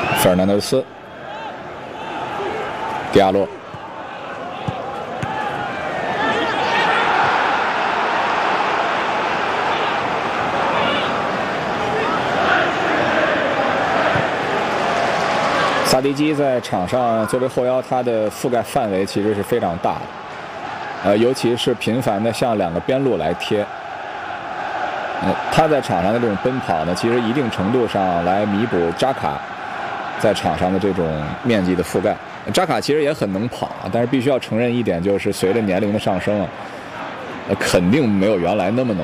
费尔南德斯、迪亚洛。萨迪基在场上作为后腰，他的覆盖范围其实是非常大的，尤其是频繁的向两个边路来贴。他在场上的这种奔跑呢，其实一定程度上来弥补扎卡在场上的这种面积的覆盖。扎卡其实也很能跑啊，但是必须要承认一点，就是随着年龄的上升啊，肯定没有原来那么能